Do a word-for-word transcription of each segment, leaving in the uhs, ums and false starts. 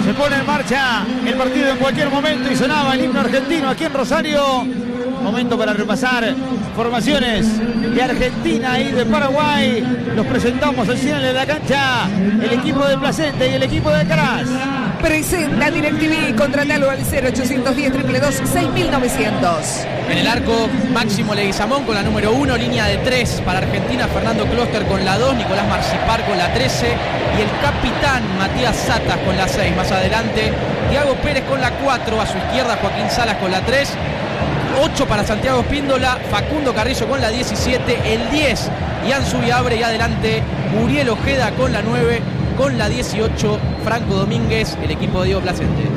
Se pone en marcha el partido en cualquier momento y sonaba el himno argentino aquí en Rosario. Momento para repasar formaciones de Argentina y de Paraguay. Los presentamos al final de la cancha. El equipo de Placense y el equipo de Alcaraz. Presenta DirecTV, contratalo al cero ochocientos diez, dos dos dos, seis mil novecientos. En el arco, Máximo Leguizamón con la número uno, línea de tres para Argentina, Fernando Closter con la dos, Nicolás Marcipar con la trece y el capitán Matías Satas con la seis. Más adelante, Thiago Pérez con la cuatro, a su izquierda Joaquín Salas con la tres, ocho para Santiago Espíndola, Facundo Carrizo con la diecisiete, el diez, Ian Zubiabre y adelante Muriel Ojeda con la nueve, con la dieciocho, Franco Domínguez, el equipo de Diego Placente.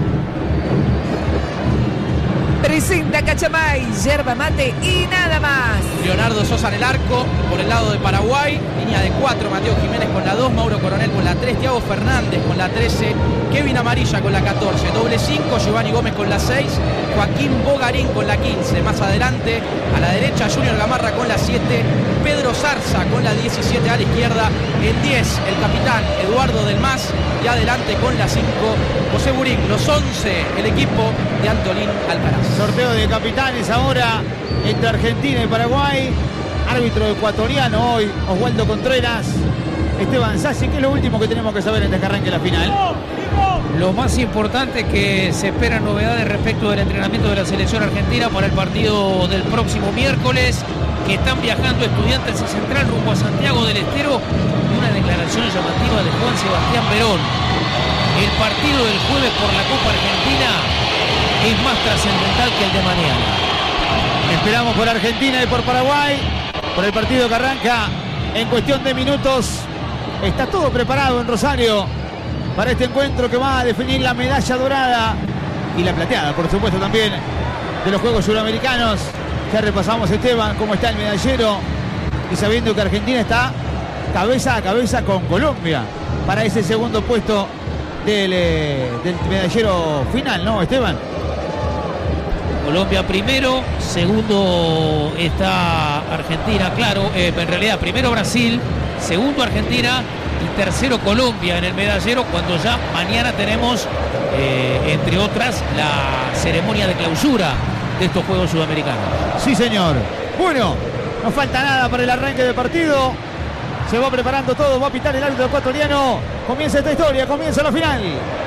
Presenta Cachamay, yerba mate y nada más. Leonardo Sosa en el arco, por el lado de Paraguay, línea de cuatro, Mateo Jiménez con la dos, Mauro Coronel con la tres, Thiago Fernández con la trece, Kevin Amarilla con la catorce, doble cinco, Giovanni Gómez con la seis, Joaquín Bogarín con la quince, más adelante, a la derecha Junior Gamarra con la siete, Pedro Zarza con la diecisiete, a la izquierda el diez, el capitán Eduardo Del Mas, y adelante con la cinco, José Burín, los once, el equipo de Antolín Alcaraz. Sorteo de capitanes ahora entre Argentina y Paraguay. Árbitro ecuatoriano hoy, Oswaldo Contreras. Esteban Sassi, ¿qué es lo último que tenemos que saber antes de que arranque la final? Lo más importante es que se esperan novedades respecto del entrenamiento de la selección argentina para el partido del próximo miércoles, que están viajando Estudiantes y Central rumbo a Santiago del Estero. Una declaración llamativa de Juan Sebastián Verón. El partido del jueves por la Copa Argentina es más trascendental que el de mañana. Esperamos por Argentina y por Paraguay, por el partido que arranca en cuestión de minutos. Está todo preparado en Rosario para este encuentro que va a definir la medalla dorada y la plateada, por supuesto, también de los Juegos Suramericanos. Ya repasamos, Esteban, cómo está el medallero y sabiendo que Argentina está cabeza a cabeza con Colombia para ese segundo puesto del, eh, del medallero final, ¿no, Esteban? Colombia primero, segundo está Argentina, claro, eh, en realidad primero Brasil, segundo Argentina y tercero Colombia en el medallero, cuando ya mañana tenemos, eh, entre otras, la ceremonia de clausura de estos Juegos Sudamericanos. Sí, señor. Bueno, no falta nada para el arranque del partido. Se va preparando todo, va a pitar el árbitro ecuatoriano. Comienza esta historia, comienza la final.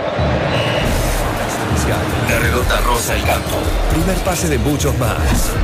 De Redonda Rosa el Campo. Primer pase de muchos más.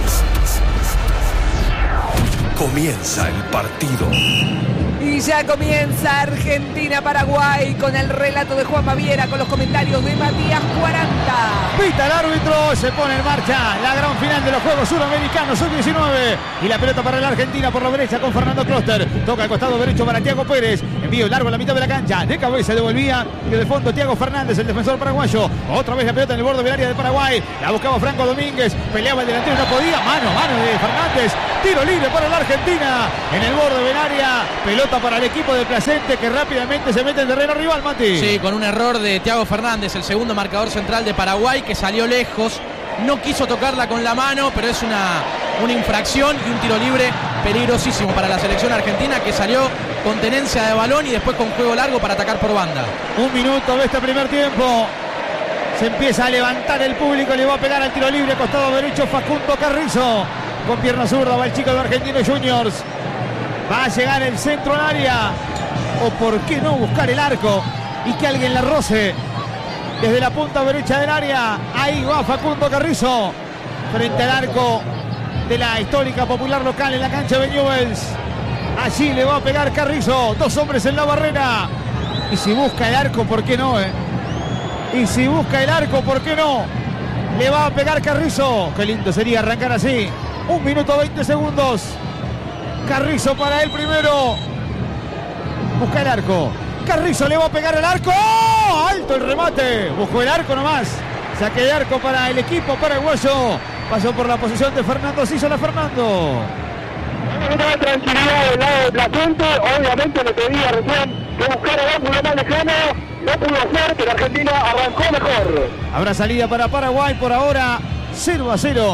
Comienza el partido. Y ya comienza Argentina-Paraguay con el relato de Juan Baviera, con los comentarios de Matías cuarenta. Pita el árbitro, se pone en marcha la gran final de los Juegos Suramericanos sub diecinueve. Y la pelota para la Argentina por la derecha con Fernando Closter. Toca al costado derecho para Thiago Pérez. Envío largo a la mitad de la cancha. De cabeza devolvía. Y de fondo Thiago Fernández, el defensor paraguayo. Otra vez la pelota en el borde del área de Paraguay. La buscaba Franco Domínguez. Peleaba el delantero, no podía. Mano, mano de Fernández. Tiro libre para la Argentina. En el borde del área. Pelota para el equipo de Placense que rápidamente se mete en terreno rival, Mati. Sí, con un error de Thiago Fernández, el segundo marcador central de Paraguay, que salió lejos. No quiso tocarla con la mano, pero es una, una infracción y un tiro libre peligrosísimo para la selección argentina, que salió con tenencia de balón y después con juego largo para atacar por banda. Un minuto de este primer tiempo. Se empieza a levantar el público, le va a pegar al tiro libre, costado derecho Facundo Carrizo. Con pierna zurda va el chico de Argentinos Juniors. Va a llegar el centro al área. O por qué no buscar el arco y que alguien la roce desde la punta derecha del área. Ahí va Facundo Carrizo frente al arco de la histórica Popular local en la cancha de Newell's. Allí le va a pegar Carrizo. Dos hombres en la barrera. Y si busca el arco, ¿por qué no? Eh? Y si busca el arco, ¿por qué no? Le va a pegar Carrizo. Qué lindo sería arrancar así. Un minuto veinte segundos. Carrizo para él primero. Busca el arco. Carrizo le va a pegar el arco. ¡Oh! Alto el remate. Buscó el arco nomás. Saque de arco para el equipo paraguayo. Pasó por la posición de Fernando Cisola. Fernando. Una tranquilidad del lado de Placense. Obviamente le pedía recién que buscara el ángulo más lejano. No pudo hacer, pero Argentina arrancó mejor. Habrá salida para Paraguay por ahora. cero a cero.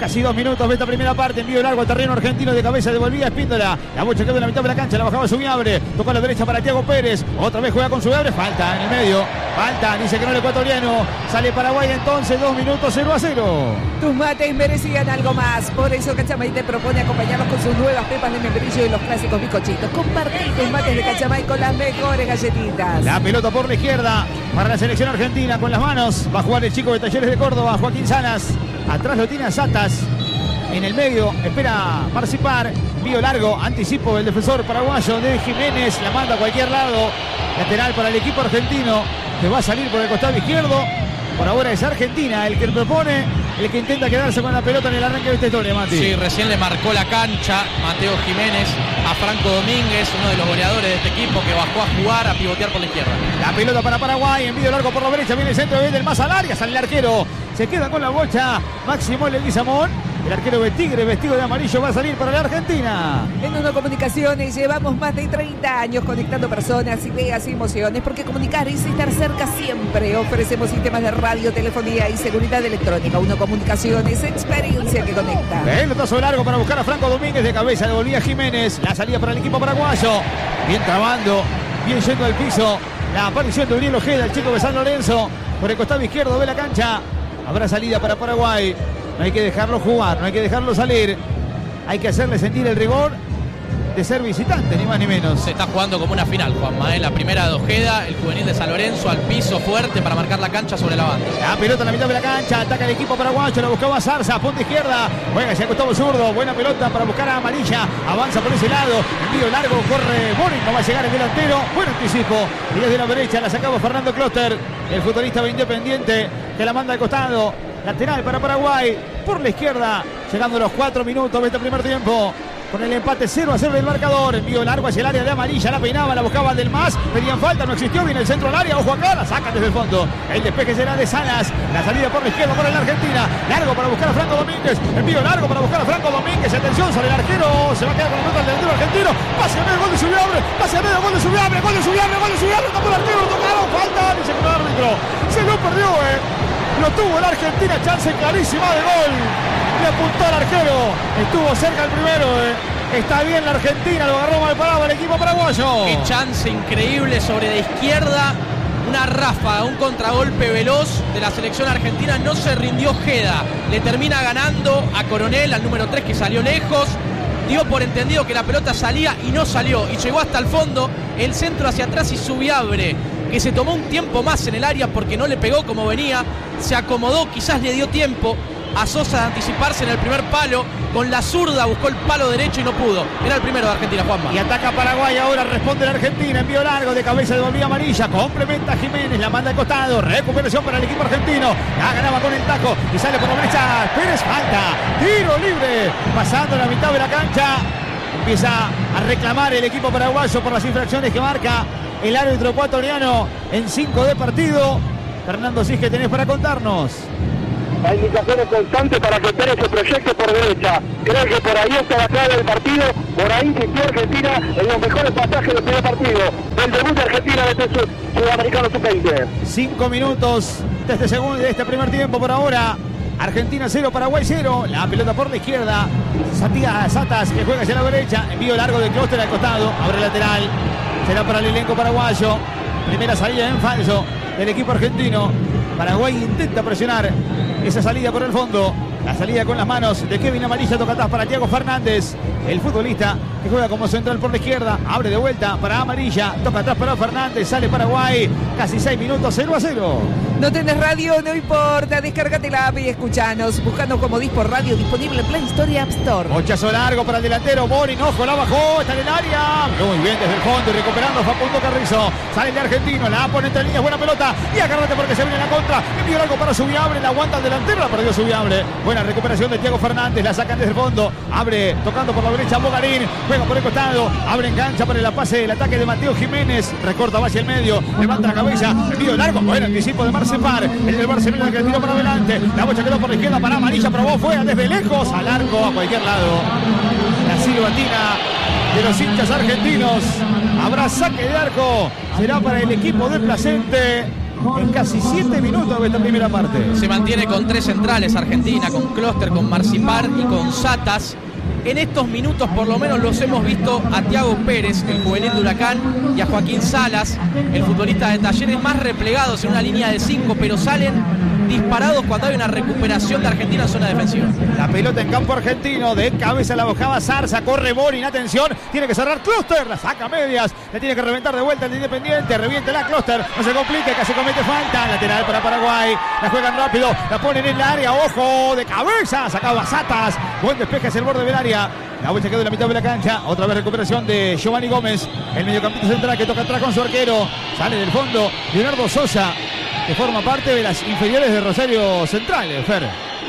Casi dos minutos de esta primera parte. Envío largo al terreno argentino de cabeza. Devolvía Espíndola. La bocha quedó en la mitad de la cancha. La bajaba Subiabre. Tocó a la derecha para Tiago Pérez. Otra vez juega con Subiabre. Falta en el medio. Falta. Dice que no el ecuatoriano. Sale Paraguay entonces. Dos minutos cero a cero. Tus mates merecían algo más. Por eso Cachamay te propone acompañarlos con sus nuevas pepas de membrillo y los clásicos bizcochitos. Compartí tus mates de Cachamay con las mejores galletitas. La pelota por la izquierda para la selección argentina con las manos. Va a jugar el chico de Talleres de Córdoba, Joaquín Salas. Atrás lo tiene a Satas. En el medio espera Marcipar. Envío largo. Anticipo del defensor paraguayo de Jiménez. La manda a cualquier lado. Lateral para el equipo argentino que va a salir por el costado izquierdo. Por ahora es Argentina el que propone, el que intenta quedarse con la pelota en el arranque de esta historia, Mati. Sí, recién le marcó la cancha Mateo Jiménez a Franco Domínguez, uno de los goleadores de este equipo que bajó a jugar, a pivotear por la izquierda. La pelota para Paraguay, envío largo por la derecha, viene el centro del más al área, sale el arquero, se queda con la bocha Máximo Leguizamón. El arquero de Tigre, vestido de amarillo, va a salir para la Argentina. En Uno Comunicaciones llevamos más de treinta años conectando personas, ideas y emociones, porque comunicar es estar cerca siempre. Ofrecemos sistemas de radio, telefonía y seguridad electrónica. Uno Comunicaciones, experiencia que conecta. Pelotazo largo para buscar a Franco Domínguez de cabeza, devolvía Jiménez. La salida para el equipo paraguayo. Bien trabando, bien yendo al piso. La aparición de Uriel Ojeda, el chico de San Lorenzo, por el costado izquierdo de la cancha. Habrá salida para Paraguay. No hay que dejarlo jugar, no hay que dejarlo salir. Hay que hacerle sentir el rigor de ser visitante, ni más ni menos. Se está jugando como una final, Juanma, ¿eh? La primera de Ojeda, el juvenil de San Lorenzo al piso fuerte para marcar la cancha sobre la banda. La pelota en la mitad de la cancha, ataca el equipo paraguayo, la buscaba Zarza, punta izquierda, juega hacia Gustavo Zurdo, buena pelota para buscar a Amarilla, avanza por ese lado, envío largo, corre Borin, no va a llegar el delantero, buen anticipo, y desde la derecha la sacaba Fernando Closter, el futbolista de Independiente, que la manda al costado, lateral para Paraguay, por la izquierda, llegando a los cuatro minutos de este primer tiempo. Con el empate cero a cero del marcador. Envío largo hacia el área de Amarilla. La peinaba, la buscaba del más. Pedían falta, no existió. Viene el centro al área. Ojo acá, la sacan desde el fondo. El despeje será de Salas. La salida por la izquierda para la Argentina. Largo para buscar a Franco Domínguez. Envío largo para buscar a Franco Domínguez. Atención, sale el arquero. Se va a quedar con la pelota del delantero argentino. Pase a medio, gol de Subiabre. Pase a medio, gol de Subiabre. Gol de Subiabre, gol de Subiabre. Tapó el arquero, lo tocaron. Falta. Dice que el árbitro. Se lo perdió, eh. Lo tuvo la Argentina. Chance clarísima de gol. Le apuntó al arquero. Estuvo cerca el primero, eh. Está bien la Argentina, lo agarró mal parado el equipo paraguayo. Qué chance increíble sobre de izquierda. Una ráfaga, un contragolpe veloz de la selección argentina. No se rindió Ojeda. Le termina ganando a Coronel, al número tres, que salió lejos. Dio por entendido que la pelota salía y no salió. Y llegó hasta el fondo. El centro hacia atrás y Subiabre, que se tomó un tiempo más en el área porque no le pegó como venía. Se acomodó, quizás le dio tiempo a Sosa de anticiparse en el primer palo. Con la zurda buscó el palo derecho y no pudo. Era el primero de Argentina, Juanma. Y ataca Paraguay, ahora responde la Argentina. Envío largo de cabeza de devolvía Amarilla. Complementa Jiménez, la manda al costado. Recuperación para el equipo argentino. La ganaba con el taco y sale por la derecha. Pérez, falta. Tiro libre. Pasando la mitad de la cancha. Empieza a reclamar el equipo paraguayo por las infracciones que marca el árbitro ecuatoriano en cinco de partido. Fernando Cis, ¿qué tenés para contarnos? Hay indicaciones constantes para que Pérez se proyecte por derecha. Creo que por ahí está la clave del partido. Por ahí insistió Argentina en los mejores pasajes del primer partido. Del debut de Argentina de este sud sudamericano sub veinte. Cinco minutos de este segundo, de este primer tiempo por ahora. Argentina cero, Paraguay cero. La pelota por la izquierda. Satía Satas, que juega hacia la derecha. Envío largo de Closter al costado. Abre lateral. Será para el elenco paraguayo. Primera salida en falso del equipo argentino. Paraguay intenta presionar esa salida por el fondo. La salida con las manos de Kevin Amarilla. Toca atrás para Thiago Fernández, el futbolista que juega como central por la izquierda. Abre de vuelta para Amarilla. Toca atrás para Fernández. Sale Paraguay. Casi seis minutos, cero a cero. No tenés radio, no importa. Descárgate la app y escuchanos. Buscando como Dispor Radio, disponible en Play Store y App Store. Bochazo largo para el delantero. Borin, ojo, la bajó. Está en el área. Muy bien desde el fondo y recuperando Facundo Carrizo. Sale el argentino. La pone entre líneas. Buena pelota. Y agárrate porque se viene la contra. Envío largo para Subiabre. La aguanta el delantero. La perdió Subiabre. Buena recuperación de Thiago Fernández. La sacan desde el fondo. Abre tocando por la derecha Bogarín. Juega por el costado. Abre en cancha para el pase. El ataque de Mateo Jiménez. Recorta hacia el medio. Levanta la cabeza. Envío largo. Buen anticipo de Marcepar. El del Barcelona que tiró para adelante. La bocha quedó por la izquierda para Amarilla. Probó fuera desde lejos. Al arco. A cualquier lado. La silbatina de los hinchas argentinos. Habrá saque de arco. Será para el equipo de Placente. en casi siete minutos de esta primera parte. Se mantiene con tres centrales Argentina, con Kloster, con Marcipar y con Satas. En estos minutos por lo menos los hemos visto a Thiago Pérez, el juvenil de Huracán, y a Joaquín Salas, el futbolista de Talleres, más replegados en una línea de cinco, pero salen disparados cuando hay una recuperación de Argentina en zona defensiva. La pelota en campo argentino, de cabeza la bajaba Zarza, corre Borin, atención, tiene que cerrar Kloster, la saca a medias, la tiene que reventar de vuelta el Independiente, reviente la Kloster, no se complique, casi comete falta, lateral para Paraguay, la juegan rápido, la ponen en el área, ojo, de cabeza, sacaba Satas, buen despeje hacia el borde del área. La vuelta quedó en la mitad de la cancha. Otra vez recuperación de Giovanni Gómez, el mediocampista central que toca atrás con su arquero. Sale del fondo Leonardo Sosa, que forma parte de las inferiores de Rosario Central, Fer.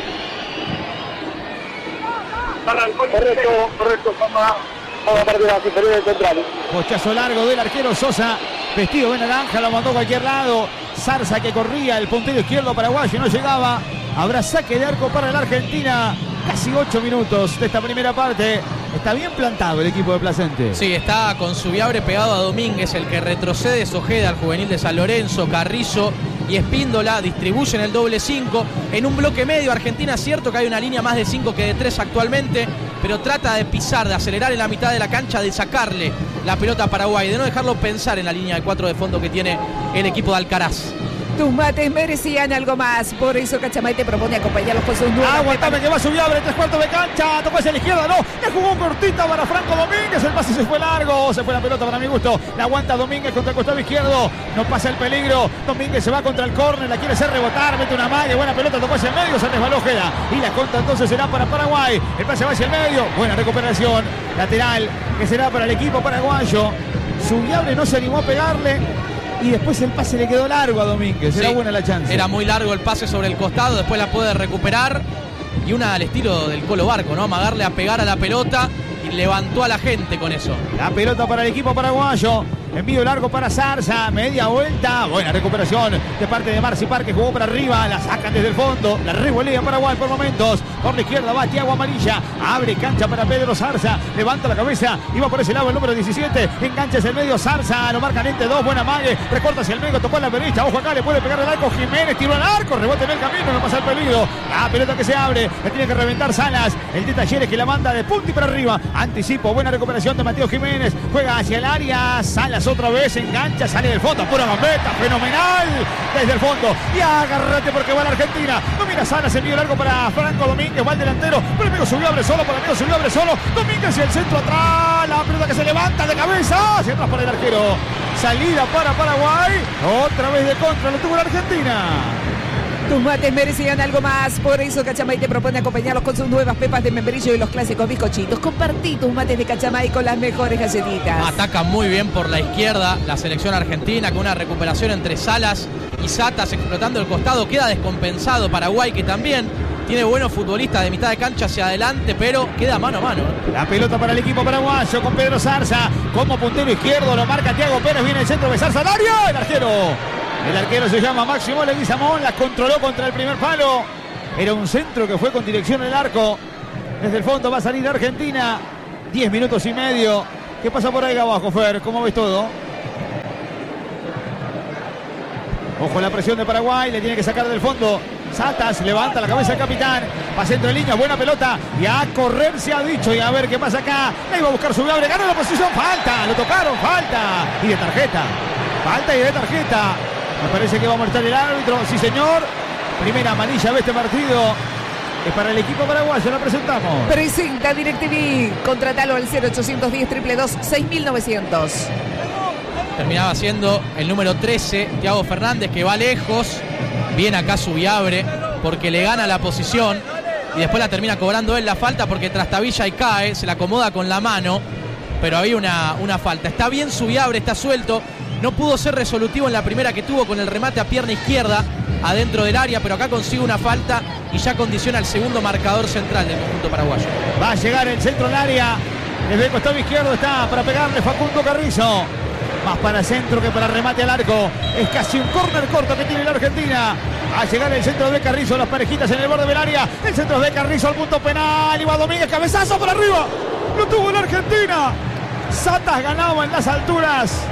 Correcto, correcto, forma parte de las inferiores centrales. Pochazo largo del arquero Sosa, vestido de naranja, lo mandó a cualquier lado. Zarza que corría, el puntero izquierdo paraguayo no llegaba. Habrá saque de arco para la Argentina. Casi ocho minutos de esta primera parte. Está bien plantado el equipo de Placente. Sí, está con Subiabre pegado a Domínguez, el que retrocede es Ojeda, el juvenil de San Lorenzo, Carrizo y Espíndola distribuyen el doble cinco. En un bloque medio, Argentina, cierto que hay una línea más de cinco que de tres actualmente, pero trata de pisar, de acelerar en la mitad de la cancha, de sacarle la pelota a Paraguay, de no dejarlo pensar en la línea de cuatro de fondo que tiene el equipo de Alcaraz. Tus mates merecían algo más, por eso Cachamay te propone acompañarlos con sus nuevas. Aguantame que va Subiabre, tres cuartos de cancha, tocó hacia la izquierda, no, la jugó cortita para Franco Domínguez, el pase se fue largo, se fue la pelota para mi gusto, la aguanta Domínguez contra el costado izquierdo, no pasa el peligro, Domínguez se va contra el córner, la quiere hacer rebotar, mete una mague, buena pelota, tocó hacia el medio, se resbaló Ojeda, y la contra entonces será para Paraguay, el pase va hacia el medio, buena recuperación, lateral, que será para el equipo paraguayo. Subiabre no se animó a pegarle, y después el pase le quedó largo a Domínguez. Era sí, buena la chance. Era muy largo el pase sobre el costado, después la puede recuperar. Y una al estilo del Colo Barco, ¿no? Amagarle a pegar a la pelota y levantó a la gente con eso. La pelota para el equipo paraguayo. Envío largo para Zarza, media vuelta, buena recuperación de parte de Marcipar, que jugó para arriba, la sacan desde el fondo, la revolea Paraguay por momentos, por la izquierda va Thiago Amarilla, abre cancha para Pedro Zarza, levanta la cabeza y va por ese lado el número diecisiete, engancha hacia el medio Zarza, lo marcan entre dos, buena mague, recorta hacia el medio, tocó a la derecha, ojo acá, le puede pegar el arco Jiménez, tiró al arco, rebote en el camino, no pasa el peligro, la pelota que se abre, la tiene que reventar Salas, el de Talleres que la manda de punta y para arriba, anticipo, buena recuperación de Mateo Jiménez, juega hacia el área, Salas otra vez, engancha, sale del fondo, pura gambeta, fenomenal, desde el fondo, y agárrate porque va la Argentina, domina Salas, envío largo para Franco Domínguez, va el delantero, pero el amigo subió, abre solo, para el amigo subió, abre solo, Domínguez y el centro atrás, la pelota que se levanta de cabeza, hacia atrás para el arquero, salida para Paraguay, otra vez de contra, lo tuvo la Argentina. Tus mates merecían algo más, por eso Cachamay te propone acompañarlos con sus nuevas pepas de membrillo y los clásicos bizcochitos. Compartí tus mates de Cachamay con las mejores galletitas. Ataca muy bien por la izquierda la selección argentina con una recuperación entre Salas y Satas explotando el costado. Queda descompensado Paraguay, que también tiene buenos futbolistas de mitad de cancha hacia adelante, pero queda mano a mano. La pelota para el equipo paraguayo con Pedro Zarza como puntero izquierdo, lo marca Thiago Pérez, viene el centro de Zarza al área, el arquero. El arquero se llama Máximo Leguizamón, la controló contra el primer palo. Era un centro que fue con dirección al arco. Desde el fondo va a salir Argentina. diez minutos y medio. ¿Qué pasa por ahí abajo, Fer? ¿Cómo ves todo? Ojo la presión de Paraguay, le tiene que sacar del fondo. Satas, levanta la cabeza el capitán. Pasa entre líneas, buena pelota. Y a correr se ha dicho. Y a ver qué pasa acá. Le iba a buscar su abre, ganó la posición. Falta, lo tocaron, falta. Y de tarjeta. Falta y de tarjeta. Me parece que va a molestar el árbitro. Sí, señor. Primera amarilla de este partido. Es para el equipo paraguayo, la presentamos. Presenta DirecTV. Contratalo al cero ochocientos diez, dos dos dos, seis mil novecientos. Terminaba siendo el número trece, Thiago Fernández, que va lejos. Viene acá Subiabre porque le gana la posición. Y después la termina cobrando él la falta porque trastabilla y cae. Se la acomoda con la mano. Pero había una, una falta. Está bien Subiabre, está suelto. No pudo ser resolutivo en la primera que tuvo con el remate a pierna izquierda adentro del área, pero acá consigue una falta y ya condiciona el segundo marcador central del conjunto paraguayo. Va a llegar el centro al área. Desde el costado izquierdo está para pegarle Facundo Carrizo. Más para centro que para remate al arco. Es casi un córner corto que tiene la Argentina. A llegar el centro de Carrizo, las parejitas en el borde del área. El centro de Carrizo al punto penal. Y va Domínguez, cabezazo por arriba. Lo tuvo la Argentina. Satas ganaba en las alturas.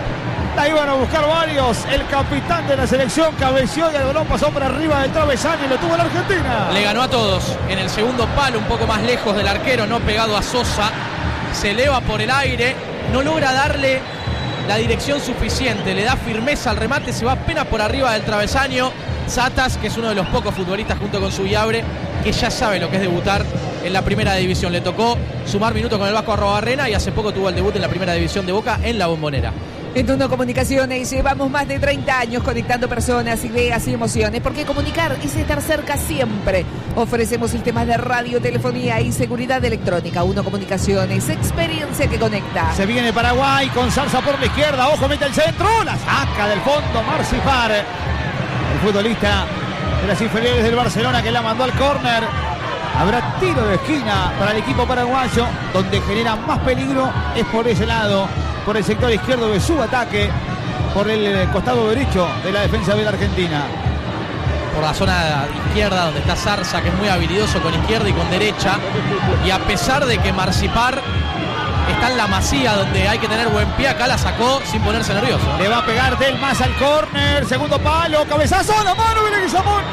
La iban a buscar varios. El capitán de la selección cabeció y el balón pasó por arriba del travesaño y lo tuvo la Argentina. Le ganó a todos. En el segundo palo, un poco más lejos del arquero, no pegado a Sosa. Se eleva por el aire. No logra darle la dirección suficiente. Le da firmeza al remate. Se va apenas por arriba del travesaño. Satas, que es uno de los pocos futbolistas junto con Subiabre, que ya sabe lo que es debutar en la primera división. Le tocó sumar minutos con el Vasco Arrobarrena y hace poco tuvo el debut en la primera división de Boca en La Bombonera. En Tuno Comunicaciones llevamos más de treinta años conectando personas, ideas y emociones, porque comunicar es estar cerca siempre. Ofrecemos sistemas de radio, telefonía y seguridad electrónica. Uno Comunicaciones, experiencia que conecta. Se viene Paraguay con Zarza por la izquierda. Ojo, mete el centro. La saca del fondo Marcipar. El futbolista de las inferiores del Barcelona que la mandó al córner. Habrá tiro de esquina para el equipo paraguayo. Donde genera más peligro es por ese lado, por el sector izquierdo de su ataque, por el costado derecho de la defensa de la Argentina. Por la zona izquierda donde está Zarza, que es muy habilidoso con izquierda y con derecha. Y a pesar de que Marcipar está en la masía donde hay que tener buen pie, acá la sacó sin ponerse nervioso. Le va a pegar Del Mas al córner, segundo palo, cabezazo a la mano, viene Guizamón.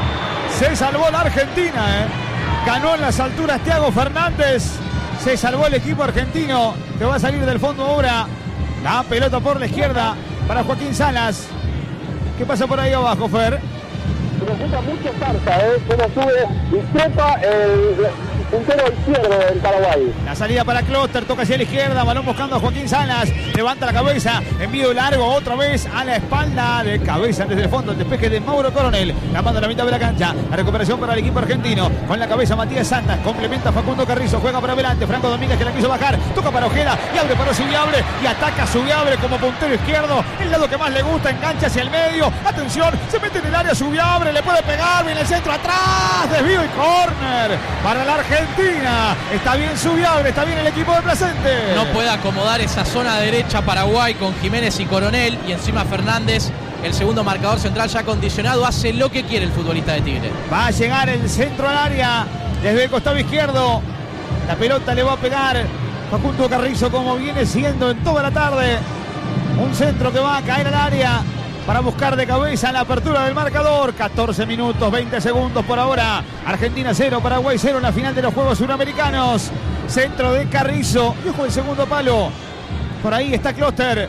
Se salvó la Argentina, ¿eh? Ganó en las alturas Thiago Fernández. Se salvó el equipo argentino, que va a salir del fondo ahora. La pelota por la izquierda para Joaquín Salas. ¿Qué pasa por ahí abajo, Fer? Se necesita mucho Zarza, ¿eh? Se nos sube y trepa el puntero izquierdo del Paraguay. La salida para Closter, toca hacia la izquierda, balón buscando a Joaquín Salas, levanta la cabeza, envío largo otra vez a la espalda de cabeza desde el fondo, el despeje de Mauro Coronel, la manda a la mitad de la cancha, la recuperación para el equipo argentino, con la cabeza Matías Santas, complementa Facundo Carrizo, juega para adelante, Franco Domínguez que la quiso bajar, toca para Ojeda y abre para Subiabre y ataca a Subiabre como puntero izquierdo, el lado que más le gusta, engancha hacia el medio, atención, se mete en el área Subiabre, le puede pegar, viene el centro atrás, desvío y córner para la Argentina. Está bien Subiabre, está bien el equipo de Placense. No puede acomodar esa zona derecha Paraguay con Jiménez y Coronel, y encima Fernández, el segundo marcador central ya condicionado, hace lo que quiere el futbolista de Tigre. Va a llegar el centro al área desde el costado izquierdo. La pelota le va a pegar Facundo Carrizo, como viene siendo en toda la tarde. Un centro que va a caer al área para buscar de cabeza la apertura del marcador. catorce minutos, veinte segundos por ahora. Argentina cero, Paraguay cero en la final de los Juegos Suramericanos. Centro de Carrizo. Y ojo el segundo palo. Por ahí está Closter.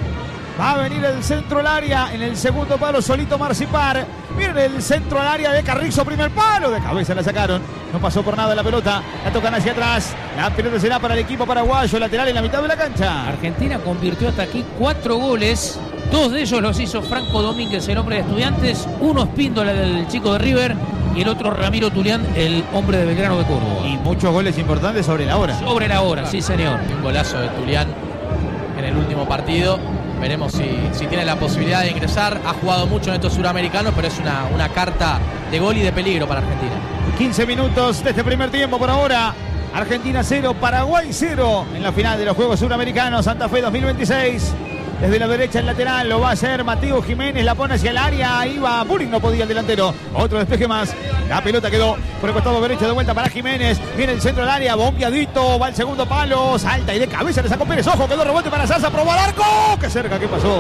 Va a venir el centro al área. En el segundo palo solito Marcipar. Miren el centro al área de Carrizo. Primer palo. De cabeza la sacaron. No pasó por nada la pelota. La tocan hacia atrás. La pelota será para el equipo paraguayo. Lateral en la mitad de la cancha. Argentina convirtió hasta aquí cuatro goles. Dos de ellos los hizo Franco Domínguez, el hombre de Estudiantes. Uno Espíndola, del chico de River. Y el otro Ramiro Tulián, el hombre de Belgrano de Córdoba. Y muchos goles importantes sobre la hora. Sobre la hora, sí señor. Un golazo de Tulián en el último partido. Veremos si, si tiene la posibilidad de ingresar. Ha jugado mucho en estos suramericanos, pero es una, una carta de gol y de peligro para Argentina. quince minutos de este primer tiempo por ahora. Argentina cero, Paraguay cero en la final de los Juegos Suramericanos Santa Fe dos mil veintiséis. Desde la derecha el lateral lo va a hacer Mateo Jiménez, la pone hacia el área, ahí va Bulling, no podía el delantero. Otro despeje más, la pelota quedó por el costado derecho, de vuelta para Jiménez, viene el centro del área, bombeadito, va el segundo palo, salta y de cabeza le sacó Pérez, ojo, quedó rebote para Zarza, probó al arco, qué cerca, qué pasó.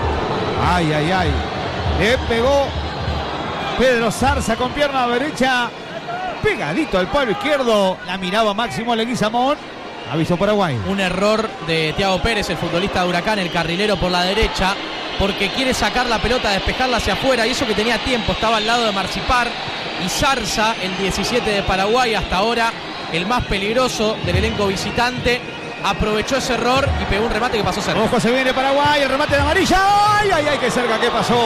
Ay, ay, ay, le pegó Pedro Zarza con pierna derecha, pegadito al palo izquierdo, la miraba Máximo Leguizamón. Aviso Paraguay. Un error de Thiago Pérez, el futbolista de Huracán, el carrilero por la derecha, porque quiere sacar la pelota, despejarla hacia afuera, y eso que tenía tiempo, estaba al lado de Marcipar y Zarza, el diecisiete de Paraguay, hasta ahora el más peligroso del elenco visitante, aprovechó ese error y pegó un remate que pasó cerca. Ojo, se viene Paraguay, el remate de amarilla, ay, ay, ay, qué cerca, qué pasó.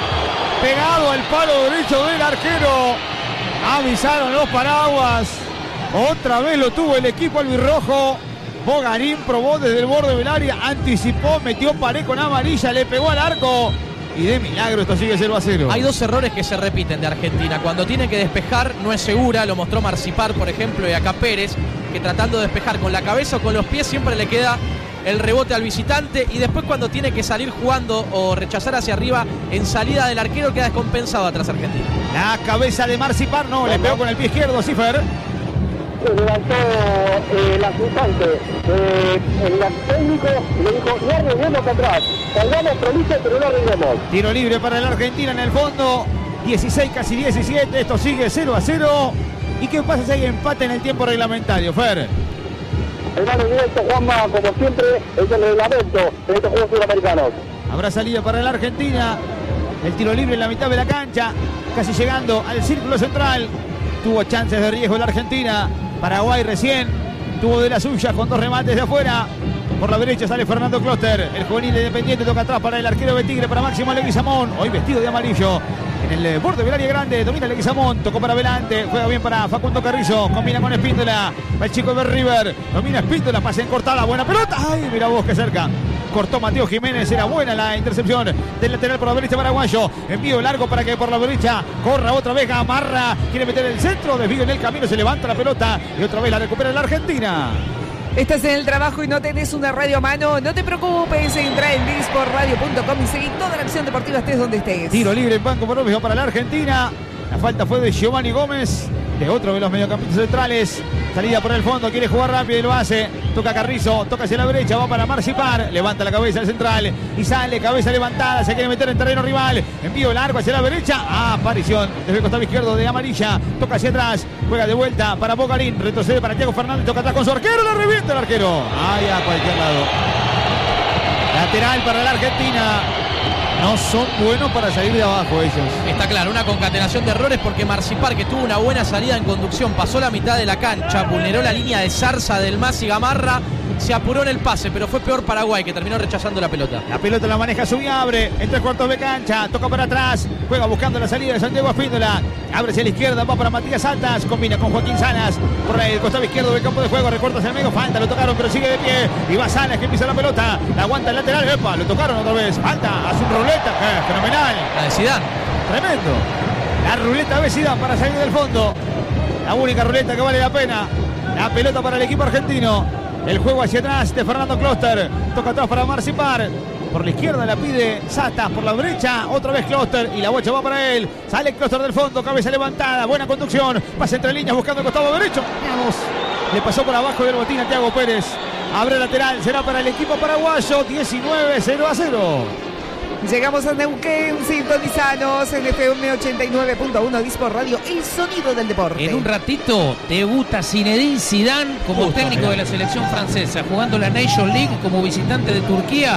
Pegado al palo derecho del arquero, avisaron los paraguas. Otra vez lo tuvo el equipo albirrojo. Bogarín probó desde el borde del área, anticipó, metió pared con amarilla, le pegó al arco. Y de milagro esto sigue cero a cero. Hay dos errores que se repiten de Argentina. Cuando tiene que despejar no es segura, lo mostró Marcipar, por ejemplo, y acá Pérez, que tratando de despejar con la cabeza o con los pies siempre le queda el rebote al visitante, y después cuando tiene que salir jugando o rechazar hacia arriba en salida del arquero queda descompensado atrás Argentina. La cabeza de Marcipar, no, le pegó con el pie izquierdo, Cifer. se levantó eh, el asistente, eh, el técnico, y le dijo, no arriesguemos para atrás, salgamos felices pero no arriesguemos. Tiro libre para la Argentina en el fondo, dieciséis casi diecisiete, esto sigue cero a cero. ¿Y qué pasa si hay empate en el tiempo reglamentario, Fer? Hermano directo, Juanma, como siempre, es el reglamento de estos Juegos Sudamericanos. Habrá salida para la Argentina, el tiro libre en la mitad de la cancha, casi llegando al círculo central. Tuvo chances de riesgo la Argentina. Paraguay recién tuvo de la suya con dos remates de afuera. Por la derecha sale Fernando Closter. El juvenil Independiente toca atrás para el arquero de Tigre, para Máximo Leguizamón. Hoy vestido de amarillo. En el borde del área grande domina Leguizamón. Tocó para adelante. Juega bien para Facundo Carrizo. Combina con Espíndola. Va el chico de River. Domina Espíndola. Pase en cortada. Buena pelota. Ay, mira vos que cerca. Cortó Mateo Jiménez, era buena la intercepción del lateral por la derecha paraguayo. Envío largo para que por la derecha corra otra vez Gamarra. Quiere meter el centro, desvío en el camino, se levanta la pelota y otra vez la recupera la Argentina. Estás en el trabajo y no tenés una radio a mano, no te preocupes, entra en disport radio punto com y seguí toda la acción deportiva estés donde estés. Tiro libre en banco por obvio para la Argentina. La falta fue de Giovanni Gómez, de otro de los mediocampistas centrales. Salida por el fondo, quiere jugar rápido y lo hace. Toca Carrizo, toca hacia la derecha, va para Marcipar. Levanta la cabeza al central y sale, cabeza levantada, se quiere meter en terreno rival. Envío largo hacia la derecha. Ah, aparición desde el costado izquierdo de Amarilla. Toca hacia atrás, juega de vuelta para Bocarín. Retrocede para Thiago Fernández, toca atrás con su arquero, la revienta el arquero. Ay, a cualquier lado. Lateral para la Argentina. No son buenos para salir de abajo ellos. Está claro, una concatenación de errores porque Marcipar, que tuvo una buena salida en conducción, pasó la mitad de la cancha, vulneró la línea de Zarza del Masi Gamarra, se apuró en el pase, pero fue peor Paraguay, que terminó rechazando la pelota. La pelota la maneja Subiabre, en tres cuartos de cancha, toca para atrás, juega buscando la salida de Santiago Espíndola, abre hacia la izquierda, va para Matías Altas, combina con Joaquín Salas, por el costado izquierdo del campo de juego, recorta hacia el medio, falta, lo tocaron, pero sigue de pie, y va Salas que pisa la pelota, la aguanta el lateral, epa, lo tocaron otra vez, falta, hace un ruleta, eh, fenomenal. La de Zidane. Tremendo. La ruleta de Zidane para salir del fondo, la única ruleta que vale la pena, la pelota para el equipo argentino. El juego hacia atrás de Fernando Closter. Toca atrás para Marcipar. Por la izquierda la pide Satas. Por la derecha otra vez Closter. Y la bocha va para él. Sale Closter del fondo. Cabeza levantada. Buena conducción. Pasa entre líneas buscando el costado derecho. Vamos. Le pasó por abajo del botín a Thiago Pérez. Abre lateral. Será para el equipo paraguayo. diecinueve cero a cero. Llegamos a Neuquén, sintonizanos en F M ochenta y nueve punto uno Disport Radio, el sonido del deporte. En un ratito debuta Zinedine Zidane como Justo, técnico mirá. de la selección francesa, jugando la Nation League como visitante de Turquía.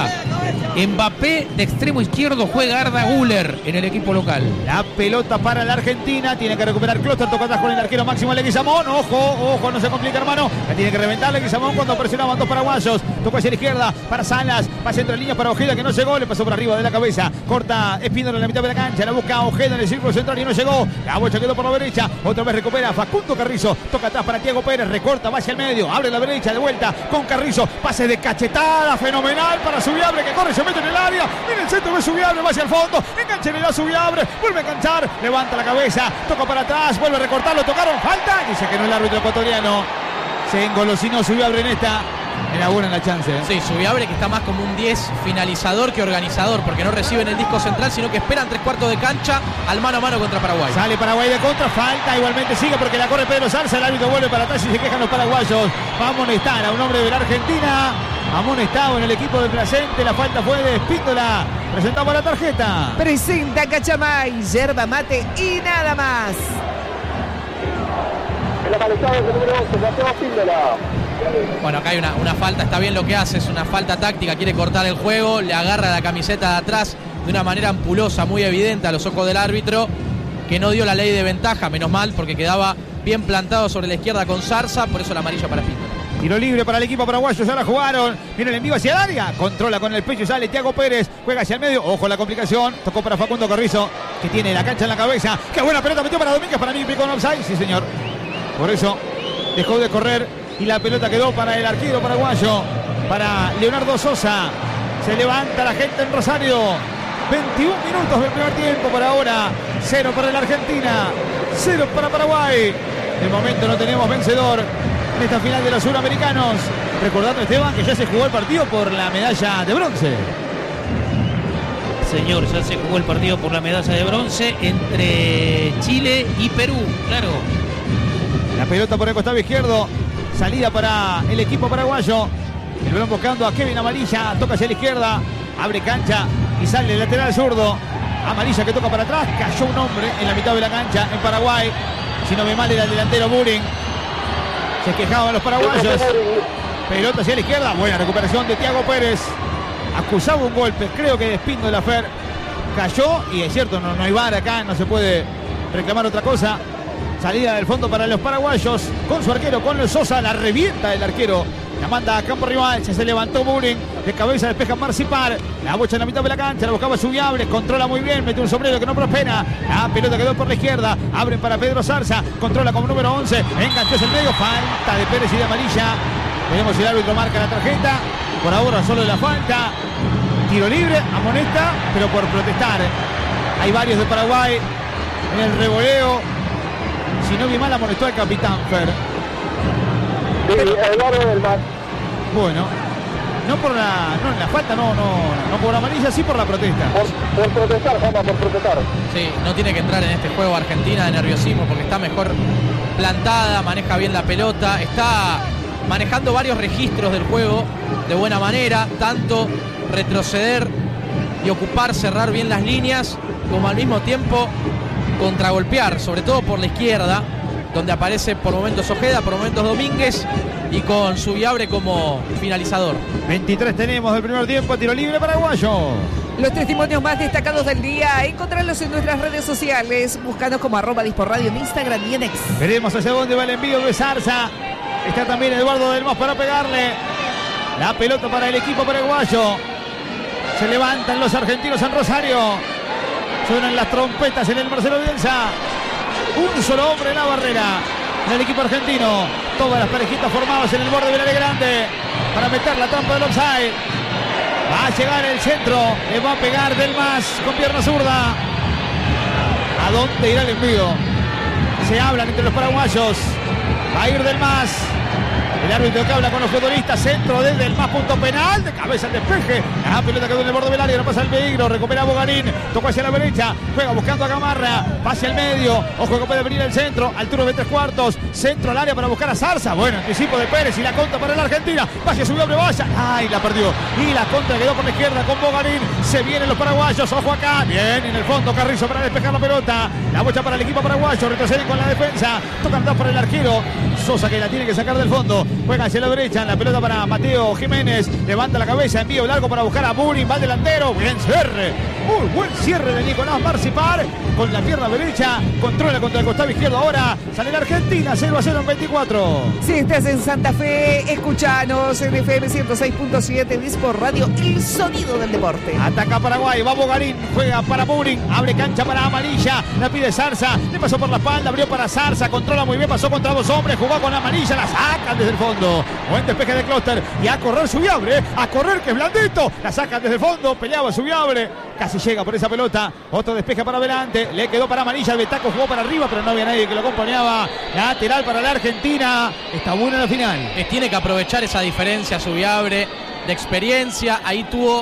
Mbappé de extremo izquierdo, juega Arda Güler en el equipo local. La pelota para la Argentina. Tiene que recuperar Closter. Toca atrás con el arquero Máximo Leguizamón. Ojo, ojo, no se complica, hermano. La tiene que reventar Leguizamón cuando presionaban dos paraguayos. Tocó hacia la izquierda para Salas. Pasa entre líneas para Ojeda que no llegó. Le pasó por arriba de la cabeza. Corta Espíndola en la mitad de la cancha. La busca Ojeda en el círculo central y no llegó. La bocha quedó por la derecha. Otra vez recupera Facundo Carrizo. Toca atrás para Thiago Pérez. Recorta, va hacia el medio. Abre la derecha de vuelta con Carrizo. Pase de cachetada. Fenomenal para Subiabre que corre, se mete en el área. En el centro de Subiabre, va hacia el fondo. Enganche a Subiabre. Vuelve a enganchar. Levanta la cabeza. Toca para atrás. Vuelve a recortar. Lo tocaron. Falta. Dice que no es el árbitro ecuatoriano. Se engolosinó Subiabre en esta. Era buena la chance, ¿eh? Sí, Subiabre que está más como un diez finalizador que organizador, porque no recibe en el disco central, sino que esperan tres cuartos de cancha al mano a mano contra Paraguay. Sale Paraguay de contra, falta, igualmente sigue porque la corre Pedro Zarza, el árbitro vuelve para atrás y se quejan los paraguayos. Va a amonestar a un hombre de la Argentina, amonestado en el equipo de Placente, la falta fue de Espíndola. Presentamos la tarjeta. Presenta Cachamay, yerba mate y nada más. El amalezado es el número once, Santiago Espíndola. Bueno, acá hay una, una falta, está bien lo que hace, es una falta táctica, quiere cortar el juego, le agarra la camiseta de atrás de una manera ampulosa, muy evidente a los ojos del árbitro, que no dio la ley de ventaja, menos mal, porque quedaba bien plantado sobre la izquierda con Zarza, por eso la amarilla para Espíndola. Tiro libre para el equipo paraguayo, ya la jugaron. Viene el envío hacia el área. Controla con el pecho y sale Thiago Pérez. Juega hacia el medio. Ojo la complicación. Tocó para Facundo Carrizo, que tiene la cancha en la cabeza. Qué buena pelota metió para Domínguez. Para mí picó en offside. Sí, señor. Por eso dejó de correr y la pelota quedó para el arquero paraguayo. Para Leonardo Sosa. Se levanta la gente en Rosario. veintiún minutos del primer tiempo por ahora. Cero para la Argentina. Cero para Paraguay. De momento no tenemos vencedor en esta final de los suramericanos. Recordando, Esteban, que ya se jugó el partido por la medalla de bronce. Señor, ya se jugó el partido por la medalla de bronce entre Chile y Perú, claro. La pelota por el costado izquierdo. Salida para el equipo paraguayo. El balón buscando a Kevin Amarilla. Toca hacia la izquierda. Abre cancha y sale el lateral zurdo. Amarilla que toca para atrás. Cayó un hombre en la mitad de la cancha en Paraguay. Si no ve mal era el delantero Buring. Se quejaban los paraguayos. Pelota hacia la izquierda. Buena recuperación de Thiago Pérez. Acusaba un golpe. Creo que de Espín de la Fer. Cayó y es cierto, no, no hay V A R acá. No se puede reclamar otra cosa. Salida del fondo para los paraguayos. Con su arquero, con el Sosa. La revienta el arquero. La manda a campo rival. Se, se levantó Buring. De cabeza despeja Marcipar. La bocha en la mitad de la cancha. La buscaba Subiable. Controla muy bien. Mete un sombrero que no prospera. La pelota quedó por la izquierda. Abren para Pedro Zarza. Controla como número once. Enganchó hacia el medio. Falta de Pérez y de Amarilla. Veremos si el árbitro marca la tarjeta. Por ahora solo la falta. Tiro libre. Amonesta. Pero por protestar. Hay varios de Paraguay. En el revoleo. Si no vi mal, amonestó al capitán Fer. Sí, Eduardo del Mar. Bueno, no por la, no, la falta, no, no, no por amarilla, sí por la protesta. Por, por protestar, Juanma, por protestar. Sí, no tiene que entrar en este juego Argentina de nerviosismo porque está mejor plantada, maneja bien la pelota, está manejando varios registros del juego de buena manera, tanto retroceder y ocupar, cerrar bien las líneas, como al mismo tiempo contragolpear, sobre todo por la izquierda, donde aparece por momentos Ojeda, por momentos Domínguez y con Subiabre como finalizador. veintitrés tenemos del primer tiempo, tiro libre paraguayo. Los testimonios más destacados del día, encontrarlos en nuestras redes sociales, buscanos como arroba Disporradio en Instagram y en X. Veremos hacia dónde va el envío de Zarza. Está también Eduardo del Mas para pegarle. La pelota para el equipo paraguayo. Se levantan los argentinos en Rosario. Suenan las trompetas en el Marcelo Bielsa. Un solo hombre en la barrera en el equipo argentino. Todas las parejitas formadas en el borde del área grande para meter la trampa del offside. Va a llegar el centro. Le va a pegar del Mas con pierna zurda. ¿A dónde irá el envío? Se hablan entre los paraguayos. Va a ir del Mas. El árbitro que habla con los futbolistas. Centro desde el Mas, punto penal. De cabeza el despeje. La pelota quedó en el borde del área. No pasa el peligro. Recupera Bogarín. Tocó hacia la derecha. Juega buscando a Gamarra. Pase al medio. Ojo que puede venir el centro. Altura de tres cuartos. Centro al área para buscar a Zarza. Bueno, anticipo de Pérez y la contra para la Argentina. Vaya, subió, abre, vaya. Ay, la perdió. Y la contra quedó por la izquierda con Bogarín. Se vienen los paraguayos. Ojo acá. Bien, en el fondo Carrizo para despejar la pelota. La bocha para el equipo paraguayo. Retrocede con la defensa. Tocan dos para el arquero. Sosa que la tiene que sacar del fondo. Juega hacia la derecha, en la pelota para Mateo Jiménez, levanta la cabeza, envío largo para buscar a Buring, va el delantero, buen cierre, muy buen cierre de Nicolás Marcipar, con la pierna derecha, controla contra el costado izquierdo, ahora sale la Argentina, cero a cero en veinticuatro. Si estás en Santa Fe, escuchanos en F M ciento seis punto siete, Dispor Radio, el sonido del deporte. Ataca Paraguay, va Bogarín, juega para Buring, abre cancha para Amarilla, la pide Zarza, le pasó por la espalda, abrió para Zarza, controla muy bien, pasó contra dos hombres, jugó con Amarilla, la sacan desde el fondo. Buen despeje de Closter y a correr Subiabre, a correr que es blandito, la sacan desde el fondo, peleaba Subiabre, casi llega por esa pelota, otro despeje para adelante, le quedó para Amarilla, el Betaco jugó para arriba, pero no había nadie que lo acompañaba, lateral para la Argentina, está buena la final. Eh, tiene que aprovechar esa diferencia Subiabre de experiencia, ahí tuvo